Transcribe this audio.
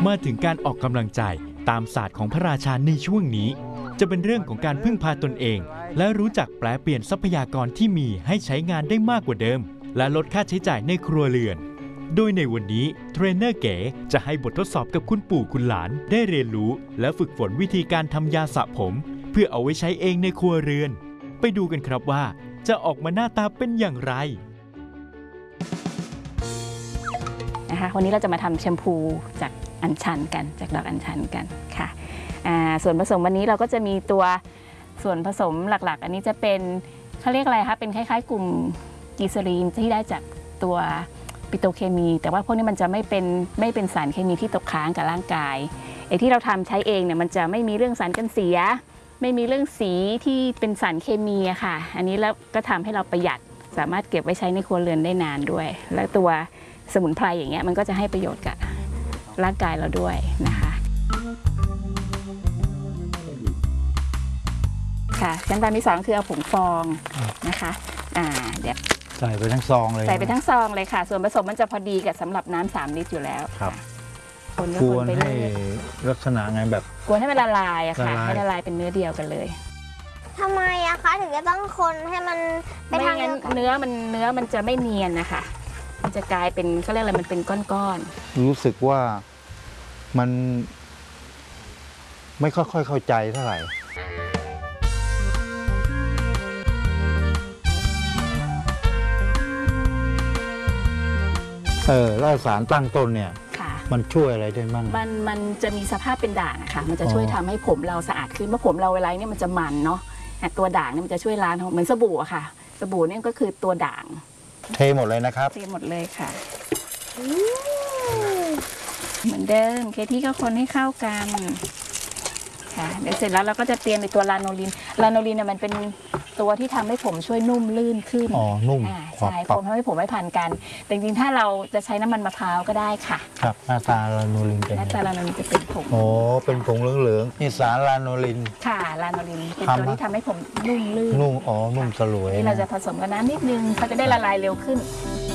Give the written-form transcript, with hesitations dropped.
มาถึงการออกกำลังใจตามศาสตร์ของพระราชาในช่วงนี้จะเป็นเรื่องของการพึ่งพาตนเองและรู้จักแปลเปลี่ยนทรัพยากรที่มีให้ใช้งานได้มากกว่าเดิมและลดค่าใช้จ่ายในครัวเรือนโดยในวันนี้เทรนเนอร์เก๋จะให้บททดสอบกับคุณปู่คุณหลานได้เรียนรู้และฝึกฝนวิธีการทำยาสระผมเพื่อเอาไว้ใช้เองในครัวเรือนไปดูกันครับว่าจะออกมาหน้าตาเป็นอย่างไรนะคะวันนี้เราจะมาทำแชมพูจากอัญชันกันจากดอกอัญชันกันค่ะส่วนผสมวันนี้เราก็จะมีตัวส่วนผสมหลักๆอันนี้จะเป็นเขาเรียกอะไรคะเป็นคล้ายๆกลุ่มกีซาลีนที่ได้จากตัวปิโตรเคมี แต่ว่าพวกนี้มันจะไม่เป็นสารเคมีที่ตกค้างกับร่างกายไอ้ที่เราทำใช้เองเนี่ยมันจะไม่มีเรื่องสารกันเสียไม่มีเรื่องสีที่เป็นสารเคมีอะค่ะอันนี้แล้วก็ทำให้เราประหยัดสามารถเก็บไว้ใช้ในครัวเรือนได้นานด้วยและตัวสมุนไพรอย่างเงี้ยมันก็จะให้ประโยชน์กับร่างกายเราด้วยนะคะค่ะขั้นตอนที่2คือเอาผงฟองนะคะเดี๋ยวใส่ไปทั้งซองเลยใส่ไปทั้งซองเลยค่ะส่วนผสมมันจะพอดีกับสำหรับน้ำ3 ลิตรอยู่แล้วครับกวนให้ลักษณะไงแบบกวนให้มันละลายอะค่ะให้ละลายเป็นเนื้อเดียวกันเลยทำไมอะคะถึงจะต้องคนให้มันไปทางเดียวกันเนื้อมันจะไม่เนียนนะคะมันจะกลายเป็นเขาเรียกอะไรมันเป็นก้อนๆรู้สึกว่ามันไม่ค่อยเข้าใจเท่าไหร่แล้วสารตั้งต้นเนี่ยมันช่วยอะไรได้บ้างมันจะมีสภาพเป็นด่างอะค่ะมันจะช่วยทำให้ผมเราสะอาดขึ้นเพราะผมเราเวลาเนี่ยมันจะมันเนาะตัวด่างเนี่ยมันจะช่วยล้างเหมือนสบู่อะค่ะสบู่เนี่ยก็คือตัวด่างเทหมดเลยนะครับเทหมดเลยค่ะเหมือนเดิมเคที่ก็คนให้เข้ากันค่ะเดี๋ยวเสร็จแล้วเราก็จะเตรียมในตัวลาโนลินเนี่ยมันเป็นตัวที่ทำให้ผมช่วยนุ่มลื่นขึ้นนุ่มใช่ผมทำให้ผมไม่พันกันแต่จริงๆถ้าเราจะใช้น้ำมันมะพร้าวก็ได้ค่ะครับหน้าตาลาโนลินเป็นหน้าตาลาโนลินจะเป็นผงเป็นผงเหลืองๆนี่สารลาโนลินค่ะลาโนลินเป็นตัวที่ทำให้ผมนุ่มลื่นนุ่มสลวยที่เราจะผสมกับน้ำนิดนึงเขาจะได้ละลายเร็วขึ้น